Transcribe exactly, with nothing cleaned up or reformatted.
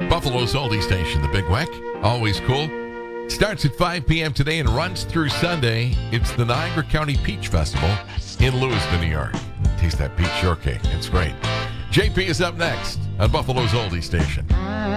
Buffalo's oldie station, the Big Weck. Always cool. Starts at five p.m. today and runs through Sunday. It's the Niagara County Peach Festival in Lewiston, New York. Taste that peach shortcake. It's great. J P is up next on Buffalo's oldie station.